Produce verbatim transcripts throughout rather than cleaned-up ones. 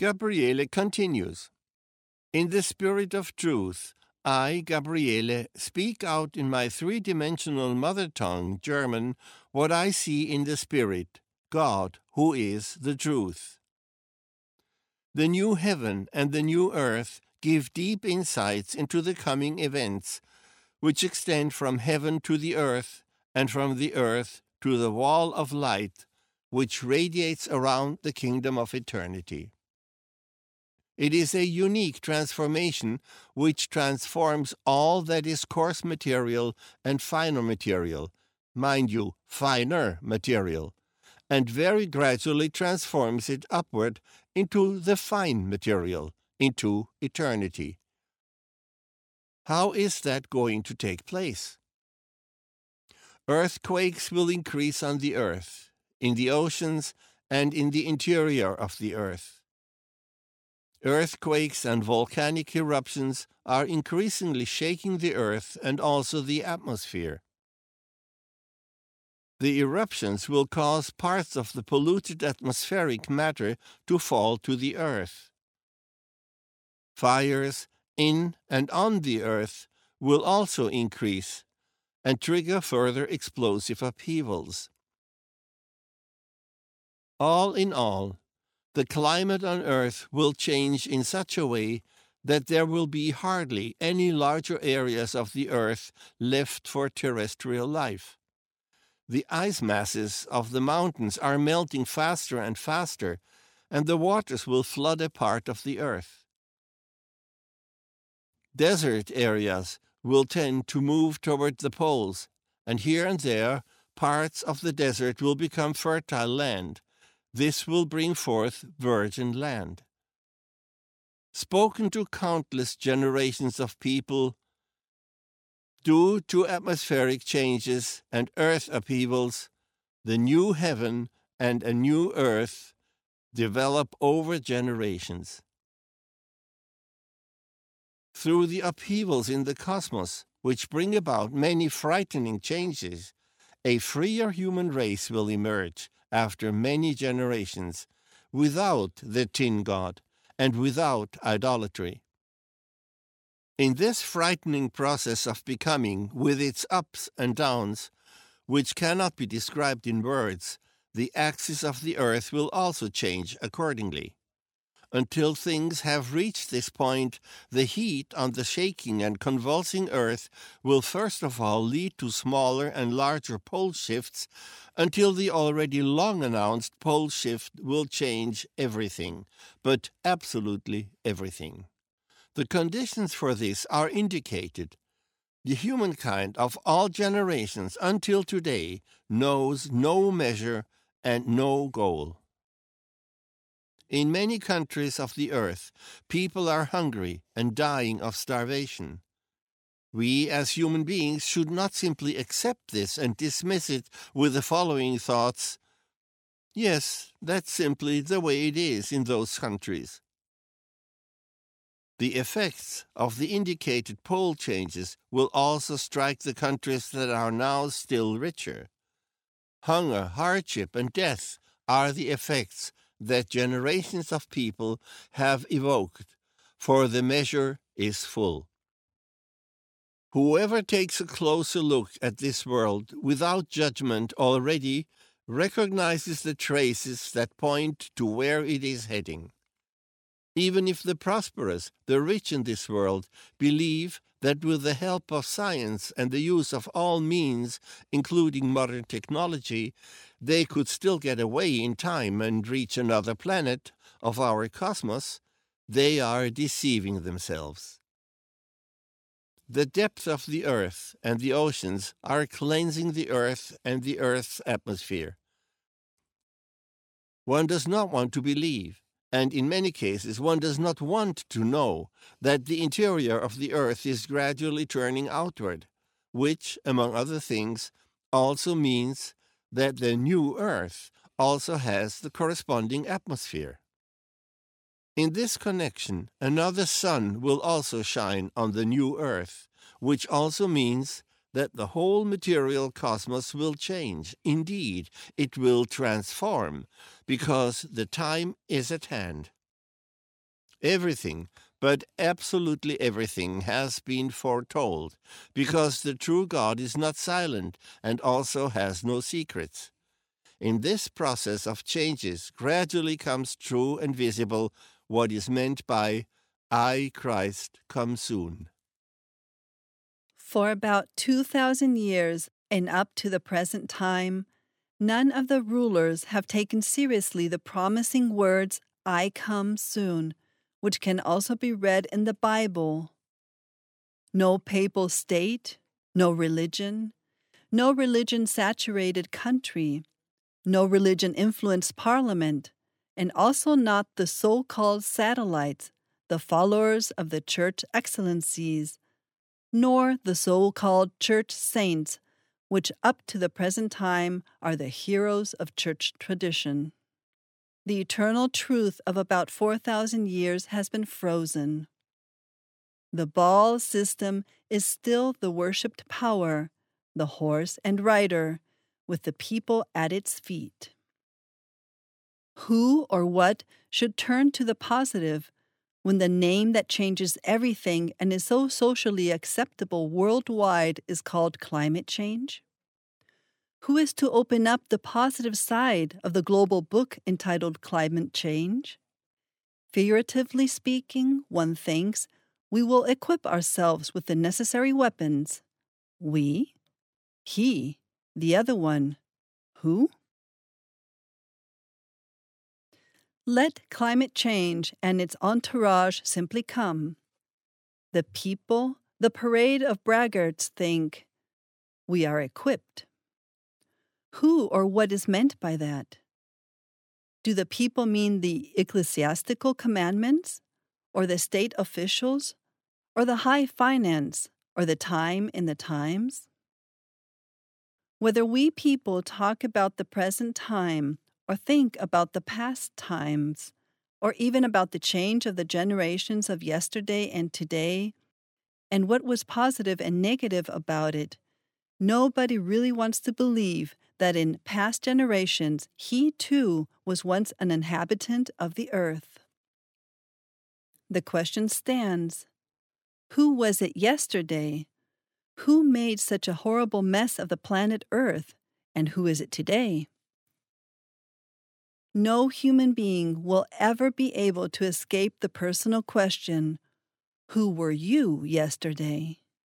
Gabriele continues. In the spirit of truth, I, Gabriele, speak out in my three-dimensional mother tongue, German, what I see in the spirit, God, who is the truth. The new heaven and the new earth give deep insights into the coming events, which extend from heaven to the earth and from the earth to the wall of light, which radiates around the kingdom of eternity. It is a unique transformation which transforms all that is coarse material and finer material, mind you, finer material, and very gradually transforms it upward into the fine material, into eternity. How is that going to take place? Earthquakes will increase on the earth, in the oceans, and in the interior of the earth. Earthquakes and volcanic eruptions are increasingly shaking the earth and also the atmosphere. The eruptions will cause parts of the polluted atmospheric matter to fall to the earth. Fires in and on the earth will also increase and trigger further explosive upheavals. All in all, the climate on Earth will change in such a way that there will be hardly any larger areas of the Earth left for terrestrial life. The ice masses of the mountains are melting faster and faster, and the waters will flood a part of the Earth. Desert areas will tend to move toward the poles, and here and there parts of the desert will become fertile land. This will bring forth virgin land. Spoken to countless generations of people, due to atmospheric changes and earth upheavals, the new heaven and a new earth develop over generations. Through the upheavals in the cosmos, which bring about many frightening changes, a freer human race will emerge after many generations, without the tin god and without idolatry. In this frightening process of becoming, with its ups and downs, which cannot be described in words, the axis of the earth will also change accordingly. Until things have reached this point, the heat on the shaking and convulsing earth will first of all lead to smaller and larger pole shifts, until the already long-announced pole shift will change everything, but absolutely everything. The conditions for this are indicated. The humankind of all generations until today knows no measure and no goal. In many countries of the earth, people are hungry and dying of starvation. We, as human beings, should not simply accept this and dismiss it with the following thoughts: yes, that's simply the way it is in those countries. The effects of the indicated pole changes will also strike the countries that are now still richer. Hunger, hardship, and death are the effects that generations of people have evoked, for the measure is full. Whoever takes a closer look at this world without judgment already recognizes the traces that point to where it is heading. Even if the prosperous, the rich in this world, believe that with the help of science and the use of all means, including modern technology, they could still get away in time and reach another planet of our cosmos, they are deceiving themselves. The depth of the earth and the oceans are cleansing the earth and the earth's atmosphere. One does not want to believe, and in many cases one does not want to know, that the interior of the earth is gradually turning outward, which, among other things, also means that the new earth also has the corresponding atmosphere. In this connection, another sun will also shine on the new earth, which also means that the whole material cosmos will change. Indeed, it will transform, because the time is at hand. Everything, but absolutely everything, has been foretold, because the true God is not silent and also has no secrets. In this process of changes gradually comes true and visible what is meant by I, Christ, come soon. For about two thousand years and up to the present time, none of the rulers have taken seriously the promising words, I come soon, which can also be read in the Bible. No papal state, no religion, no religion-saturated country, no religion-influenced parliament, and also not the so-called satellites, the followers of the church excellencies, nor the so-called church saints, which up to the present time are the heroes of church tradition. The eternal truth of about four thousand years has been frozen. The Baal system is still the worshipped power, the horse and rider, with the people at its feet. Who or what should turn to the positive when the name that changes everything and is so socially acceptable worldwide is called climate change? Who is to open up the positive side of the global book entitled Climate Change? Figuratively speaking, one thinks we will equip ourselves with the necessary weapons. We? He, the other one. Who? Let climate change and its entourage simply come. The people, the parade of braggarts, think we are equipped. Who or what is meant by that? Do the people mean the ecclesiastical commandments, or the state officials, or the high finance, or the time in the times? Whether we people talk about the present time, or think about the past times, or even about the change of the generations of yesterday and today, and what was positive and negative about it, nobody really wants to believe that in past generations he too was once an inhabitant of the earth. The question stands, who was it yesterday? Who made such a horrible mess of the planet Earth, and who is it today? No human being will ever be able to escape the personal question, who were you yesterday?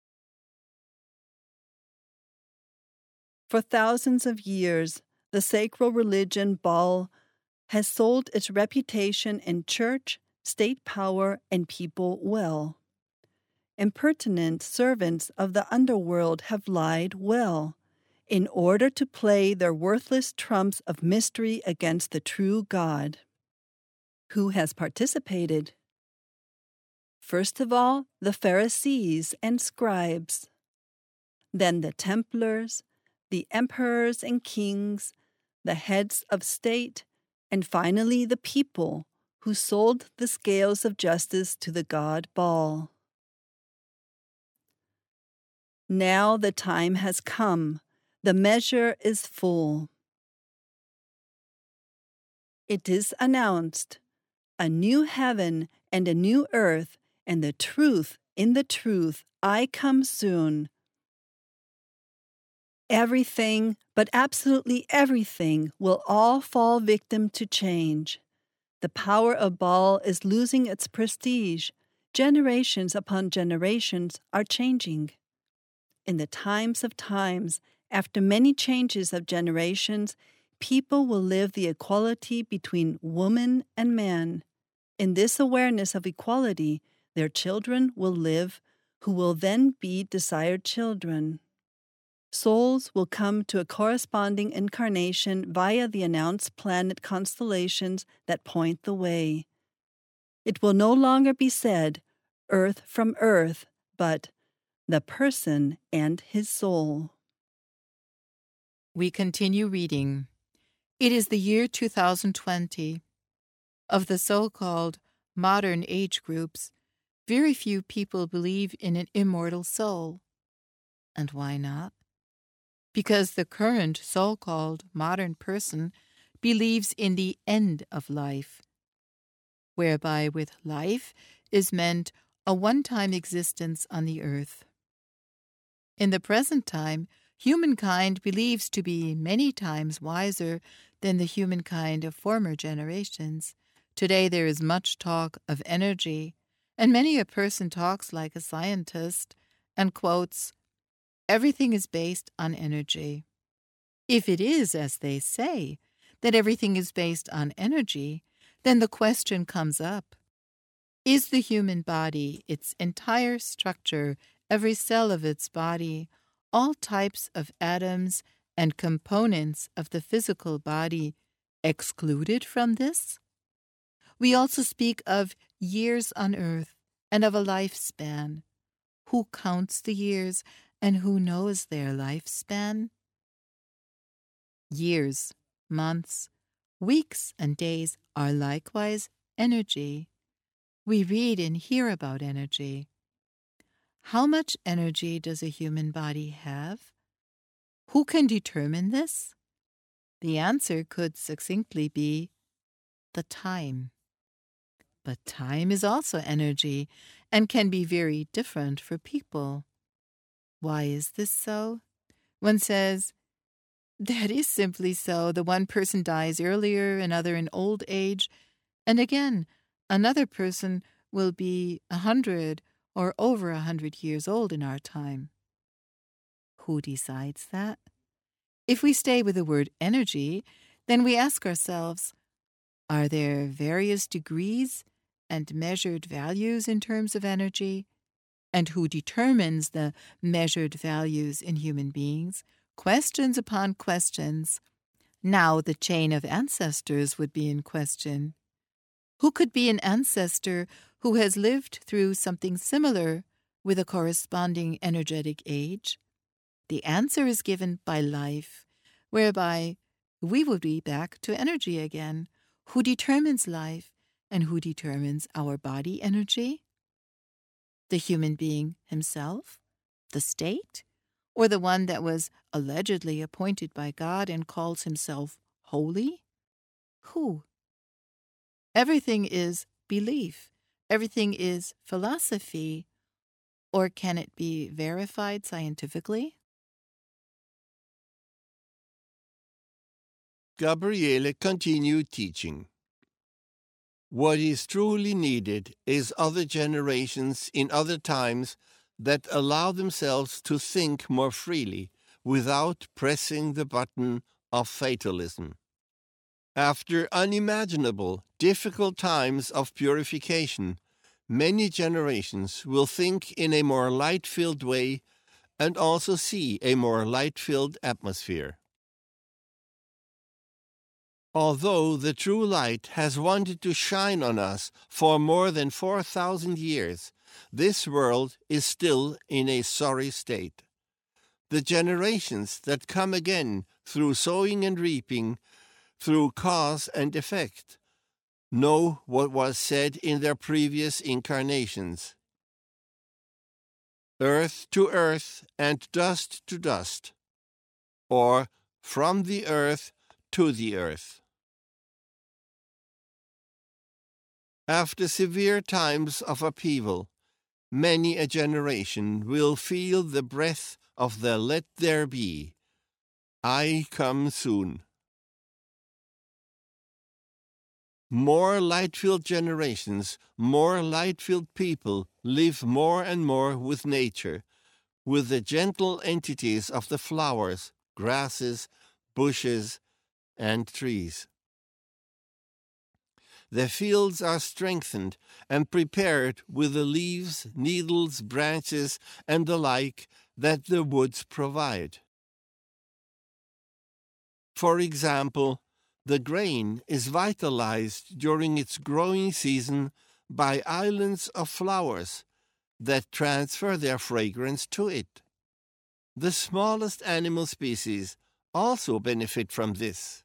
For thousands of years, the sacred religion Baal has sold its reputation in church, state power, and people well. Impertinent servants of the underworld have lied well, in order to play their worthless trumps of mystery against the true God. Who has participated? First of all, the Pharisees and scribes, then the Templars, the emperors and kings, the heads of state, and finally the people who sold the scales of justice to the god Baal. Now the time has come. The measure is full. It is announced, a new heaven and a new earth, and the truth in the truth, I come soon. Everything, but absolutely everything, will all fall victim to change. The power of Baal is losing its prestige. Generations upon generations are changing. In the times of times, after many changes of generations, people will live the equality between woman and man. In this awareness of equality, their children will live, who will then be desired children. Souls will come to a corresponding incarnation via the announced planet constellations that point the way. It will no longer be said, earth from earth, but the person and his soul. We continue reading. It is the year two thousand twenty. Of the so-called modern age groups, very few people believe in an immortal soul. And why not? Because the current so-called modern person believes in the end of life. whereby with life is meant a one-time existence on the earth. In the present time, humankind believes to be many times wiser than the humankind of former generations. Today there is much talk of energy, and many a person talks like a scientist and quotes, "Everything is based on energy." If it is, as they say, that everything is based on energy, then the question comes up, is the human body, its entire structure, every cell of its body, all types of atoms and components of the physical body excluded from this? We also speak of years on earth and of a lifespan. Who counts the years and who knows their lifespan? Years, months, weeks, and days are likewise energy. We read and hear about energy. How much energy does a human body have? Who can determine this? The answer could succinctly be the time. But time is also energy and can be very different for people. Why is this so? One says, that is simply so. The one person dies earlier, another in old age, and again, another person will be a hundred or over a hundred years old in our time. Who decides that? If we stay with the word energy, then we ask ourselves, are there various degrees and measured values in terms of energy? And who determines the measured values in human beings? Questions upon questions. Now the chain of ancestors would be in question. Who could be an ancestor who has lived through something similar with a corresponding energetic age? The answer is given by life, whereby we would be back to energy again. Who determines life and who determines our body energy? The human being himself? The state? Or the one that was allegedly appointed by God and calls himself holy? Who? Everything is belief. Everything is philosophy. Or can it be verified scientifically? Gabriele continued teaching. What is truly needed is other generations in other times that allow themselves to think more freely without pressing the button of fatalism. After unimaginable, difficult times of purification, many generations will think in a more light-filled way and also see a more light-filled atmosphere. Although the true light has wanted to shine on us for more than four thousand years, this world is still in a sorry state. The generations that come again through sowing and reaping, through cause and effect, know what was said in their previous incarnations. Earth to earth and dust to dust, or from the earth to the earth. After severe times of upheaval, many a generation will feel the breath of the let there be. I come soon. More light-filled generations, more light-filled people live more and more with nature, with the gentle entities of the flowers, grasses, bushes, and trees. The fields are strengthened and prepared with the leaves, needles, branches, and the like that the woods provide. For example, the grain is vitalized during its growing season by islands of flowers that transfer their fragrance to it. The smallest animal species also benefit from this.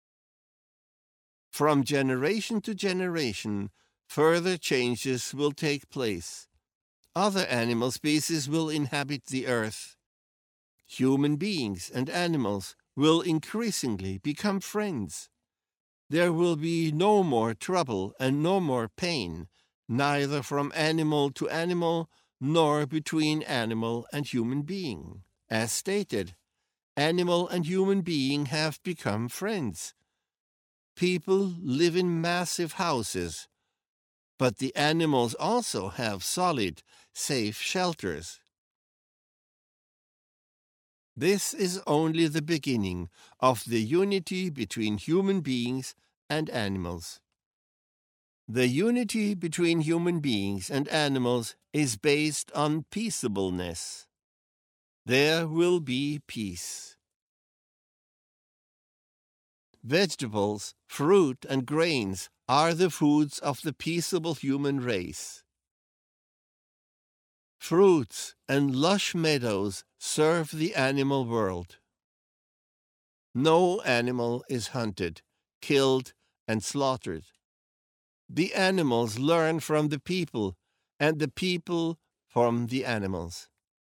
From generation to generation, further changes will take place. Other animal species will inhabit the earth. Human beings and animals will increasingly become friends. There will be no more trouble and no more pain, neither from animal to animal, nor between animal and human being. As stated, animal and human being have become friends. People live in massive houses, but the animals also have solid, safe shelters. This is only the beginning of the unity between human beings and animals. The unity between human beings and animals is based on peaceableness. There will be peace. Vegetables, fruit, and grains are the foods of the peaceable human race. Fruits and lush meadows serve the animal world. No animal is hunted, killed, and slaughtered. The animals learn from the people, and the people from the animals.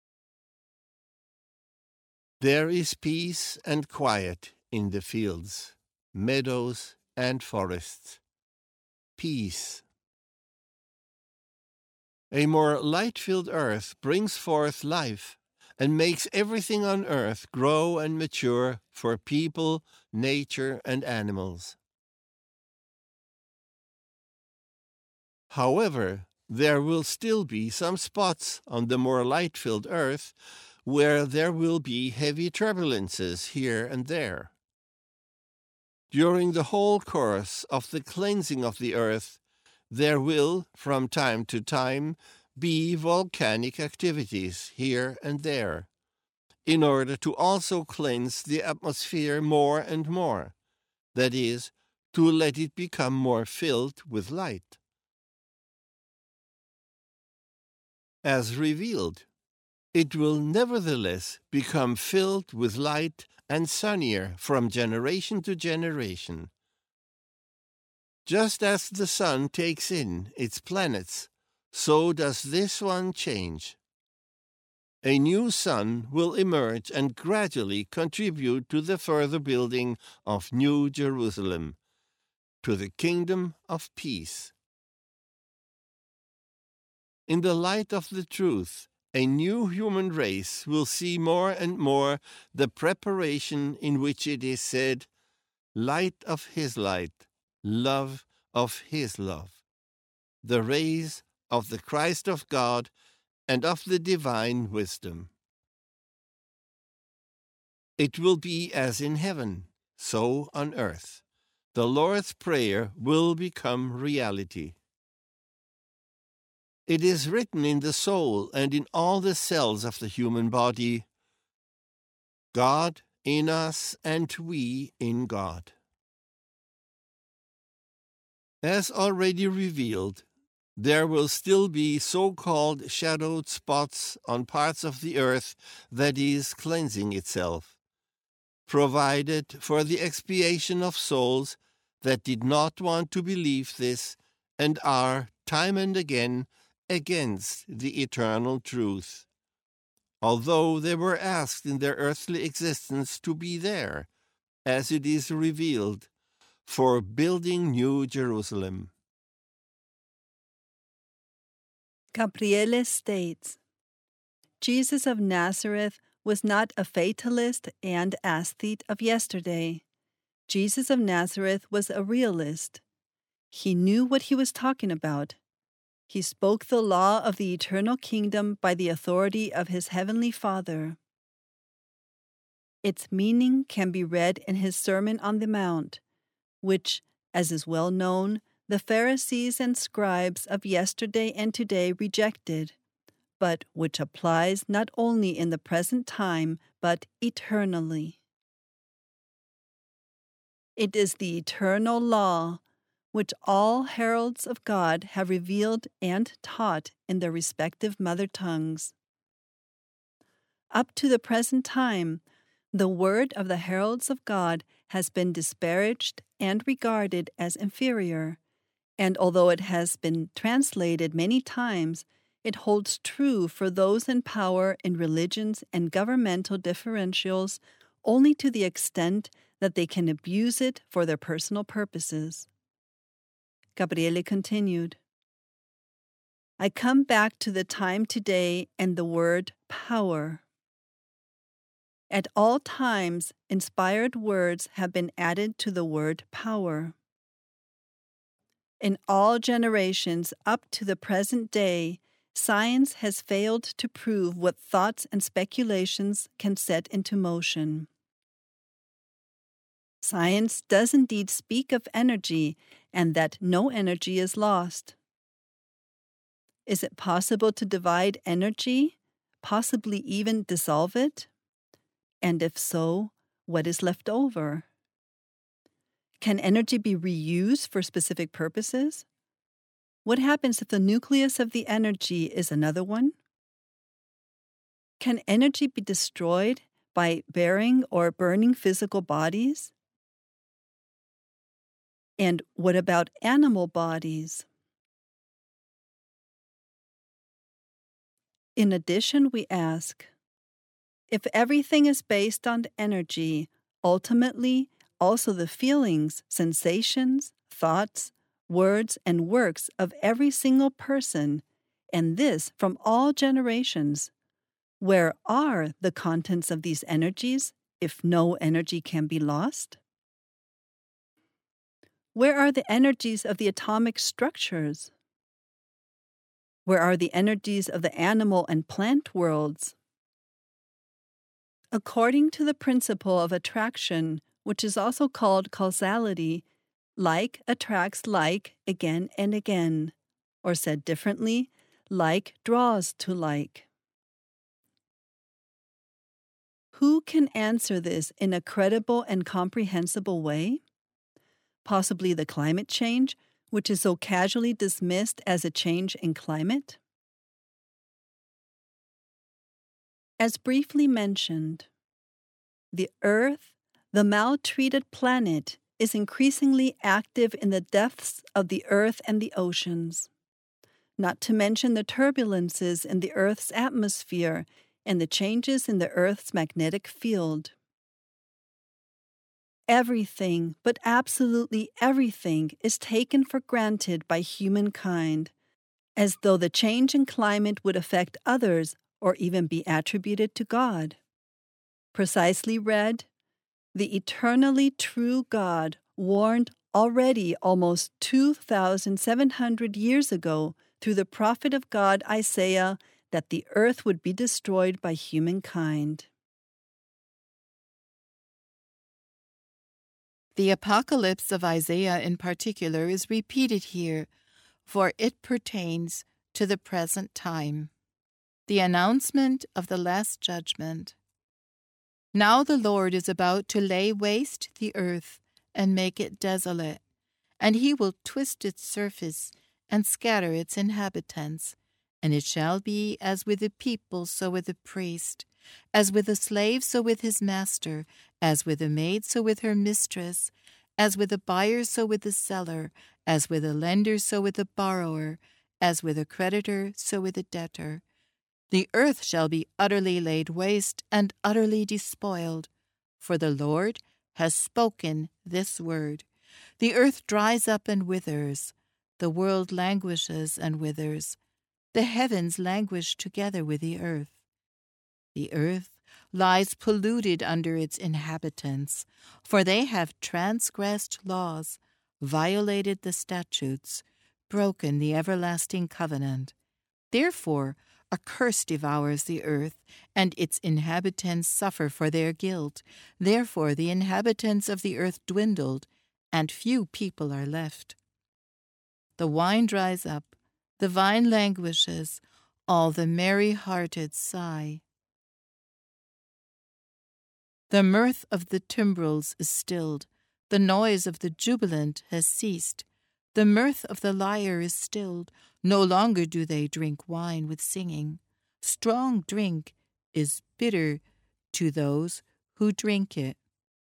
There is peace and quiet in the fields, meadows, and forests. Peace. A more light-filled earth brings forth life and makes everything on earth grow and mature for people, nature, and animals. However, there will still be some spots on the more light-filled earth where there will be heavy turbulences here and there. During the whole course of the cleansing of the earth, there will, from time to time, be volcanic activities here and there, in order to also cleanse the atmosphere more and more, that is, to let it become more filled with light. As revealed, it will nevertheless become filled with light and sunnier from generation to generation. Just as the sun takes in its planets, so does this one change. A new sun will emerge and gradually contribute to the further building of New Jerusalem, to the kingdom of peace. In the light of the truth, a new human race will see more and more the preparation in which it is said, light of his light, love of his love, the rays of the Christ of God and of the divine wisdom. It will be as in heaven, so on earth. The Lord's Prayer will become reality. It is written in the soul and in all the cells of the human body, God in us and we in God. As already revealed, there will still be so-called shadowed spots on parts of the earth that is cleansing itself, provided for the expiation of souls that did not want to believe this and are, time and again, against the eternal truth, although they were asked in their earthly existence to be there, as it is revealed, for building New Jerusalem. Gabriele states, Jesus of Nazareth was not a fatalist and aesthete of yesterday. Jesus of Nazareth was a realist. He knew what he was talking about. He spoke the law of the eternal kingdom by the authority of his heavenly Father. Its meaning can be read in his Sermon on the Mount, which, as is well known, the Pharisees and scribes of yesterday and today rejected, but which applies not only in the present time, but eternally. It is the eternal law, which all heralds of God have revealed and taught in their respective mother tongues. Up to the present time, the word of the heralds of God has been disparaged and regarded as inferior, and although it has been translated many times, it holds true for those in power in religions and governmental differentials only to the extent that they can abuse it for their personal purposes. Gabriele continued, I come back to the time today and the word power. At all times, inspired words have been added to the word power. In all generations up to the present day, science has failed to prove what thoughts and speculations can set into motion. Science does indeed speak of energy and that no energy is lost. Is it possible to divide energy, possibly even dissolve it? And if so, what is left over? Can energy be reused for specific purposes? What happens if the nucleus of the energy is another one? Can energy be destroyed by burying or burning physical bodies? And what about animal bodies? In addition, we ask, if everything is based on energy, ultimately, also the feelings, sensations, thoughts, words, and works of every single person, and this from all generations, where are the contents of these energies if no energy can be lost? Where are the energies of the atomic structures? Where are the energies of the animal and plant worlds? According to the principle of attraction, which is also called causality, like attracts like again and again, or said differently, like draws to like. Who can answer this in a credible and comprehensible way? Possibly the climate change, which is so casually dismissed as a change in climate? As briefly mentioned, the Earth, the maltreated planet, is increasingly active in the depths of the earth and the oceans, not to mention the turbulences in the Earth's atmosphere and the changes in the Earth's magnetic field. Everything, but absolutely everything, is taken for granted by humankind, as though the change in climate would affect others or even be attributed to God. Precisely read, the eternally true God warned already almost two thousand seven hundred years ago through the prophet of God Isaiah that the earth would be destroyed by humankind. The Apocalypse of Isaiah in particular is repeated here, for it pertains to the present time. The announcement of the Last Judgment. Now the Lord is about to lay waste the earth and make it desolate, and he will twist its surface and scatter its inhabitants. And it shall be as with the people, so with the priest, as with the slave, so with his master, as with the maid, so with her mistress, as with the buyer, so with the seller, as with the lender, so with the borrower, as with the creditor, so with the debtor. The earth shall be utterly laid waste and utterly despoiled, for the Lord has spoken this word. The earth dries up and withers, the world languishes and withers, the heavens languish together with the earth. The earth lies polluted under its inhabitants, for they have transgressed laws, violated the statutes, broken the everlasting covenant. Therefore, a curse devours the earth, and its inhabitants suffer for their guilt. Therefore the inhabitants of the earth dwindled, and few people are left. The wine dries up, the vine languishes, all the merry-hearted sigh. The mirth of the timbrels is stilled, the noise of the jubilant has ceased. The mirth of the lyre is stilled, no longer do they drink wine with singing. Strong drink is bitter to those who drink it.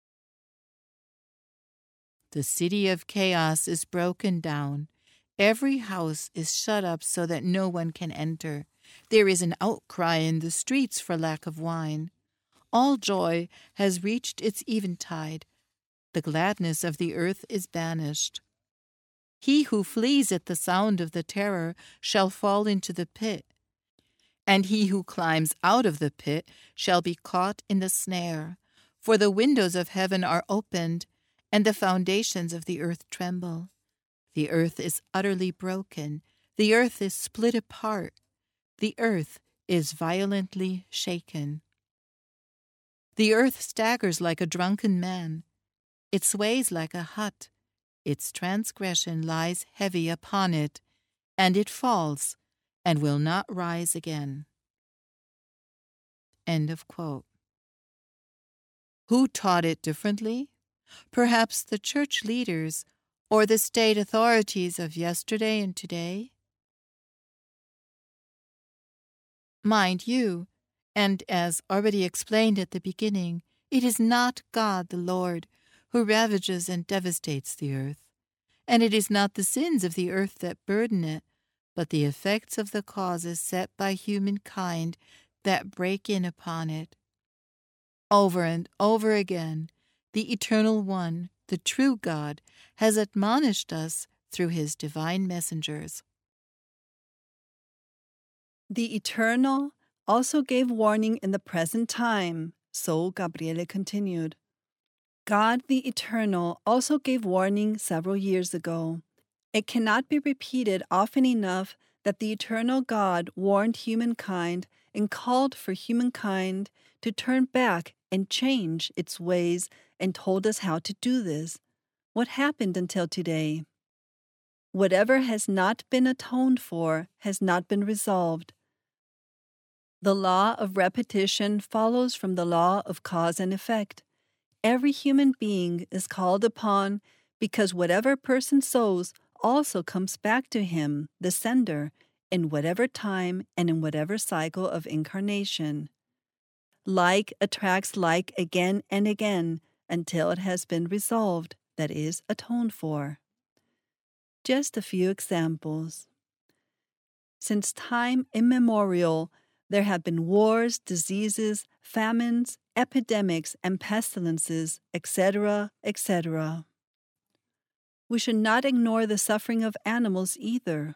The city of chaos is broken down. Every house is shut up so that no one can enter. There is an outcry in the streets for lack of wine. All joy has reached its eventide. the gladness of the earth is banished. He who flees at the sound of the terror shall fall into the pit, and he who climbs out of the pit shall be caught in the snare. For the windows of heaven are opened, and the foundations of the earth tremble. The earth is utterly broken. The earth is split apart. The earth is violently shaken. The earth staggers like a drunken man. It sways like a hut. Its transgression lies heavy upon it, and it falls and will not rise again. End of quote. Who taught it differently? Perhaps the church leaders or the state authorities of yesterday and today? Mind you, and as already explained at the beginning, it is not God the Lord who ravages and devastates the earth, and it is not the sins of the earth that burden it, but the effects of the causes set by humankind that break in upon it. Over and over again, the Eternal One, the true God, has admonished us through his divine messengers. The Eternal also gave warning in the present time, so Gabriele continued. God the Eternal also gave warning several years ago. It cannot be repeated often enough that the Eternal God warned humankind and called for humankind to turn back and change its ways and told us how to do this. What happened until today? Whatever has not been atoned for has not been resolved. The law of repetition follows from the law of cause and effect. Every human being is called upon because whatever person sows also comes back to him, the sender, in whatever time and in whatever cycle of incarnation. Like attracts like again and again until it has been resolved, that is, atoned for. Just a few examples. Since time immemorial, there have been wars, diseases, famines, epidemics, and pestilences, et cetera, et cetera. We should not ignore the suffering of animals either.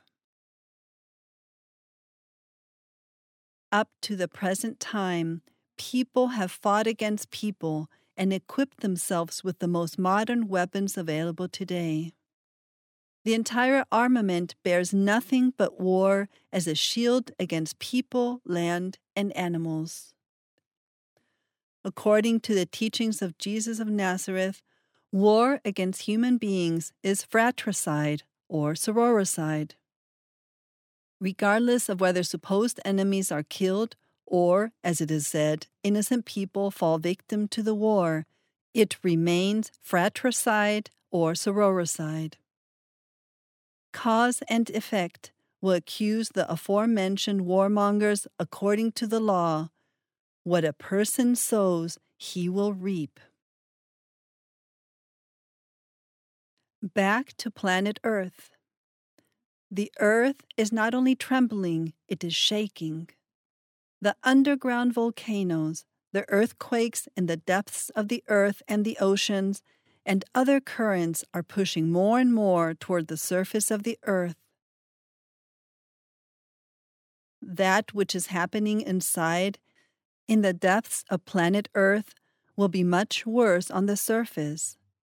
Up to the present time, people have fought against people and equipped themselves with the most modern weapons available today. The entire armament bears nothing but war as a shield against people, land, and animals. According to the teachings of Jesus of Nazareth, war against human beings is fratricide or sororicide. Regardless of whether supposed enemies are killed or, as it is said, innocent people fall victim to the war, it remains fratricide or sororicide. Cause and effect will accuse the aforementioned warmongers according to the law. What a person sows, he will reap. Back to planet Earth. The earth is not only trembling, it is shaking. The underground volcanoes, the earthquakes in the depths of the earth and the oceans, and other currents are pushing more and more toward the surface of the earth. That which is happening inside, in the depths of planet Earth, will be much worse on the surface.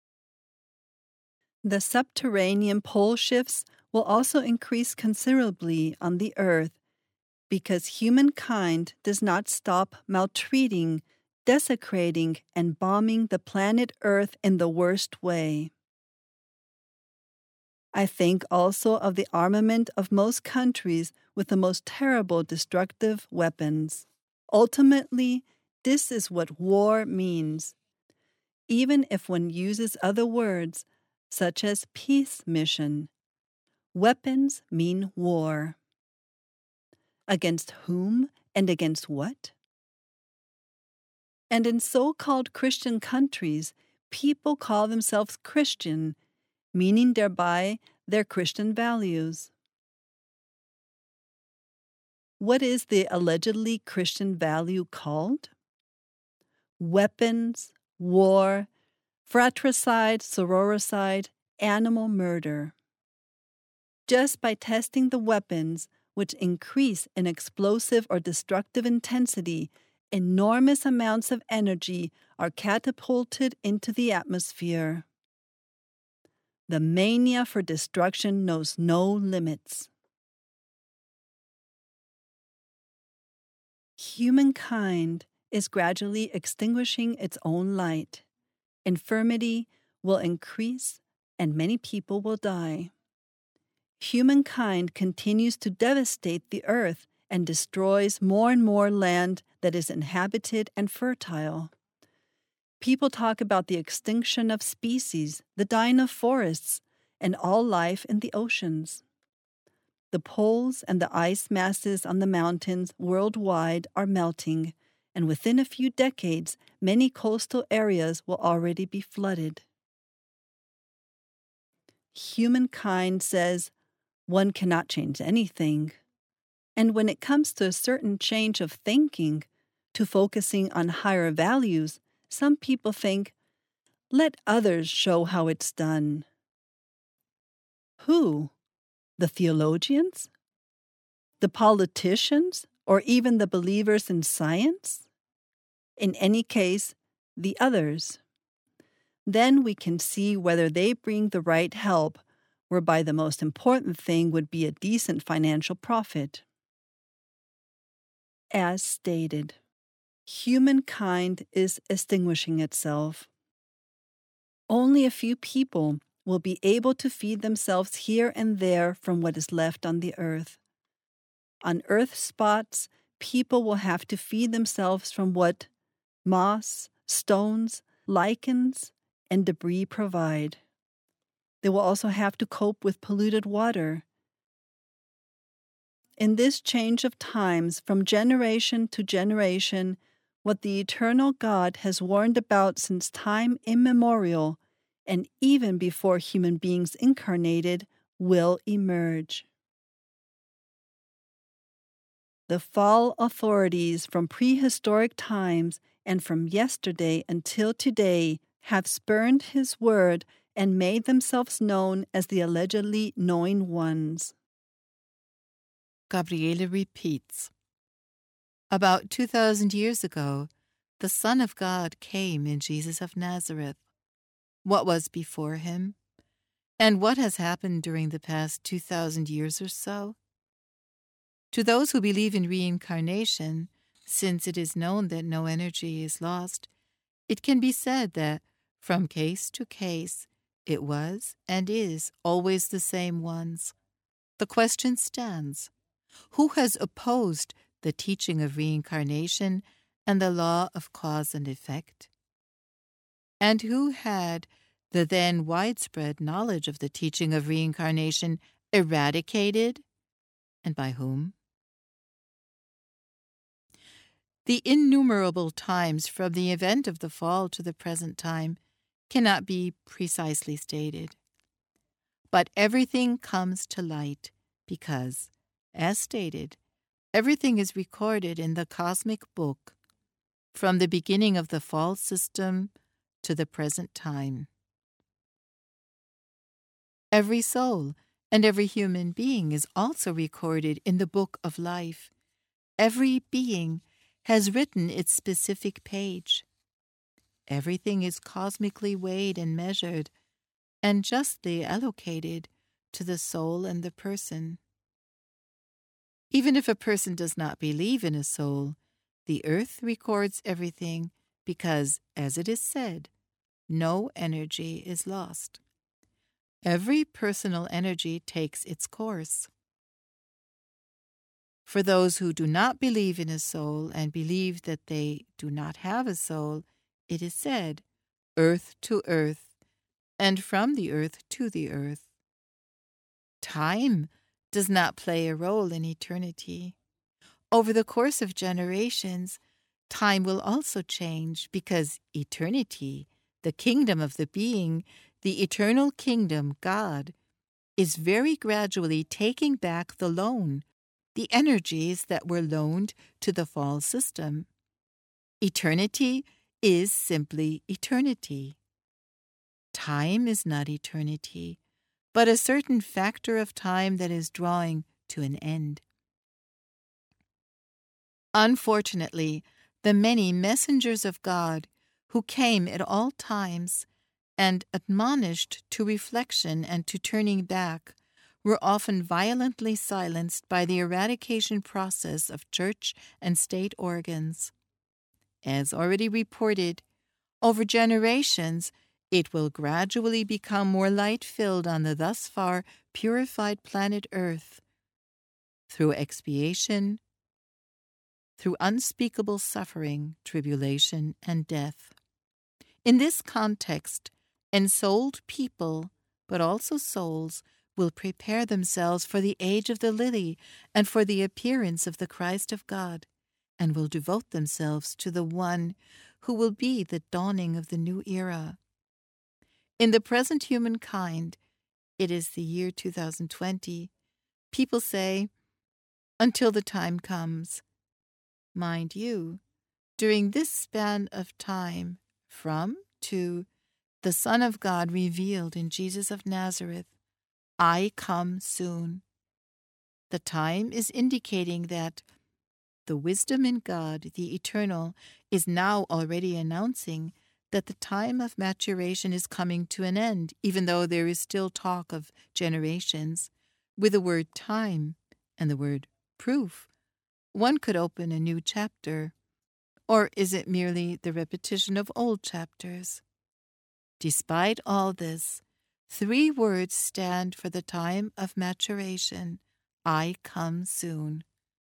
The subterranean pole shifts will also increase considerably on the earth because humankind does not stop maltreating, desecrating, and bombing the planet Earth in the worst way. I think also of the armament of most countries with the most terrible destructive weapons. Ultimately, this is what war means. Even if one uses other words, such as peace mission, weapons mean war. Against whom and against what? And in so-called Christian countries, people call themselves Christian, meaning thereby their Christian values. What is the allegedly Christian value called? Weapons, war, fratricide, sororicide, animal murder. Just by testing the weapons which increase in explosive or destructive intensity, enormous amounts of energy are catapulted into the atmosphere. The mania for destruction knows no limits. Humankind is gradually extinguishing its own light. Infirmity will increase and many people will die. Humankind continues to devastate the earth and destroys more and more land that is inhabited and fertile. People talk about the extinction of species, the dying of forests, and all life in the oceans. The poles and the ice masses on the mountains worldwide are melting, and within a few decades, many coastal areas will already be flooded. Humankind says one cannot change anything, and when it comes to a certain change of thinking, to focusing on higher values, some people think, let others show how it's done. Who? The theologians? The politicians? Or even the believers in science? In any case, the others. Then we can see whether they bring the right help, whereby the most important thing would be a decent financial profit. As stated, humankind is extinguishing itself. Only a few people will be able to feed themselves here and there from what is left on the earth. On earth spots, people will have to feed themselves from what moss, stones, lichens, and debris provide. They will also have to cope with polluted water. In this change of times, from generation to generation, what the eternal God has warned about since time immemorial, and even before human beings incarnated, will emerge. The fall authorities from prehistoric times and from yesterday until today have spurned his word and made themselves known as the allegedly knowing ones. Gabriele repeats. About two thousand years ago, the Son of God came in Jesus of Nazareth. What was before him? And what has happened during the past two thousand years or so? To those who believe in reincarnation, since it is known that no energy is lost, it can be said that, from case to case, it was and is always the same ones. The question stands, who has opposed the teaching of reincarnation and the law of cause and effect? And who had the then widespread knowledge of the teaching of reincarnation eradicated, and by whom? The innumerable times from the event of the fall to the present time cannot be precisely stated. But everything comes to light because, as stated, everything is recorded in the cosmic book from the beginning of the fall system to the present time. Every soul and every human being is also recorded in the book of life. Every being has written its specific page. Everything is cosmically weighed and measured, and justly allocated to the soul and the person. Even if a person does not believe in a soul, the earth records everything because, as it is said, no energy is lost. Every personal energy takes its course. For those who do not believe in a soul and believe that they do not have a soul, it is said, earth to earth, and from the earth to the earth. Time does not play a role in eternity. Over the course of generations, time will also change because eternity, the kingdom of the being, the eternal kingdom, God, is very gradually taking back the loan, the energies that were loaned to the fall system. Eternity is simply eternity. Time is not eternity, but a certain factor of time that is drawing to an end. Unfortunately, the many messengers of God who came at all times and admonished to reflection and to turning back were often violently silenced by the eradication process of church and state organs. As already reported, over generations, it will gradually become more light-filled on the thus far purified planet Earth through expiation, through unspeakable suffering, tribulation, and death. In this context, ensouled people, but also souls, will prepare themselves for the age of the lily and for the appearance of the Christ of God, and will devote themselves to the one who will be the dawning of the new era. In the present humankind, it is the year two thousand twenty, people say, until the time comes. Mind you, during this span of time, from to the Son of God revealed in Jesus of Nazareth, I come soon. The time is indicating that the wisdom in God, the eternal, is now already announcing that the time of maturation is coming to an end, even though there is still talk of generations. With the word time and the word proof, one could open a new chapter. Or is it merely the repetition of old chapters? Despite all this, three words stand for the time of maturation. I come soon.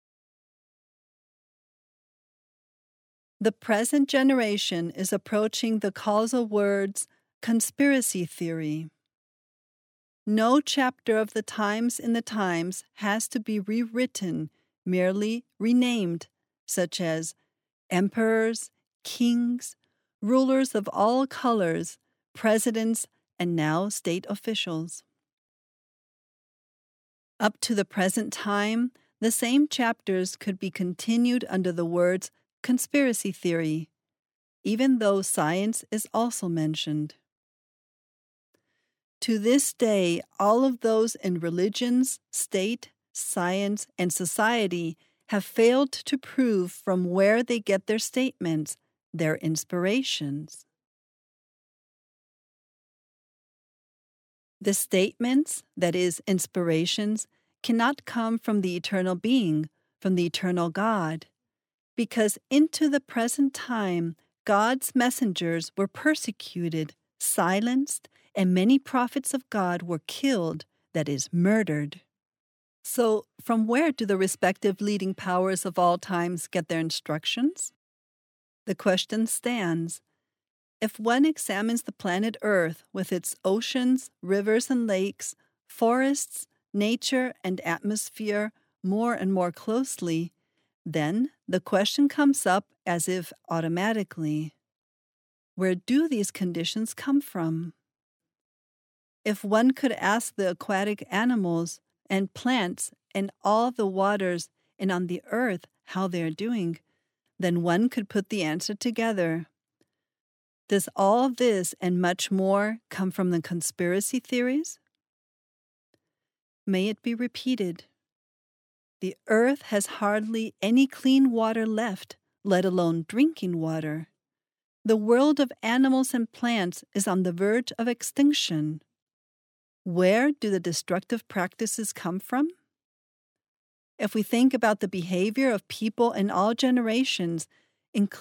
The present generation is approaching the causal words conspiracy theory. No chapter of the times in the times has to be rewritten, merely renamed, such as emperors, kings, rulers of all colors, presidents, and now state officials. Up to the present time, the same chapters could be continued under the words conspiracy theory, even though science is also mentioned. To this day, all of those in religions, state, science, and society have failed to prove from where they get their statements, their inspirations. The statements, that is, inspirations, cannot come from the eternal being, from the eternal God, because into the present time God's messengers were persecuted, silenced, and many prophets of God were killed, that is, murdered. So, from where do the respective leading powers of all times get their instructions? The question stands. If one examines the planet Earth with its oceans, rivers and lakes, forests, nature, and atmosphere more and more closely, then the question comes up as if automatically. Where do these conditions come from? If one could ask the aquatic animals and plants and all the waters and on the earth how they are doing, then one could put the answer together. Does all this and much more come from the conspiracy theories? May it be repeated. The earth has hardly any clean water left, let alone drinking water. The world of animals and plants is on the verge of extinction. Where do the destructive practices come from? If we think about the behavior of people in all generations, including